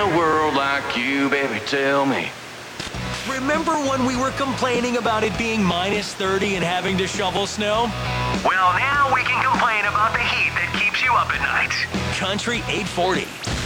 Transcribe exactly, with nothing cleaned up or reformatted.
a world like you, baby, tell me. Remember when we were complaining about it being minus thirty and having to shovel snow? Well, now we can complain about the heat that keeps you up at night. Country eight forty.